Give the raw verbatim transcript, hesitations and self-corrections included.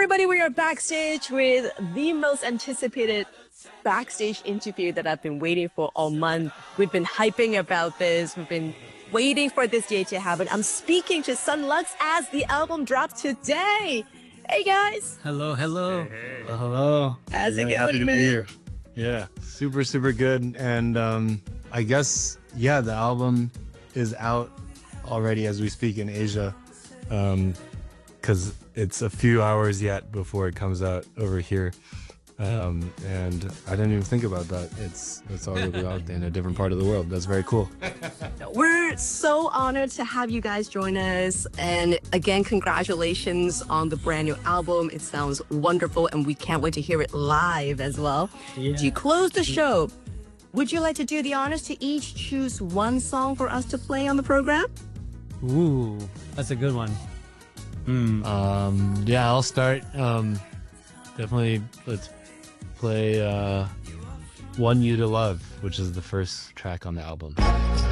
everybody, we are backstage with the most anticipated backstage interview that I've been waiting for all month. We've been hyping about this. We've been waiting for this day to happen. I'm speaking to Sun Lux as the album drops today. Hey guys. Hello, hello. Hey, hey. Hello, hello. How's it Really going, happy to man? be here. Yeah, super, super good. And um, I guess, yeah, the album is out already as we speak in Asia, because um, it's a few hours yet before it comes out over here. Um, and I didn't even think about that. It's it's already out in a different part of the world. That's very cool. We're so honored to have you guys join us. And again, congratulations on the brand new album. It sounds wonderful, and we can't wait to hear it live as well. Yeah. To close the show, would you like to do the honors to each choose one song for us to play on the program? Ooh, that's a good one. Hmm. Um, yeah, I'll start. Um, definitely, let's play uh, "One You to Love," which is the first track on the album.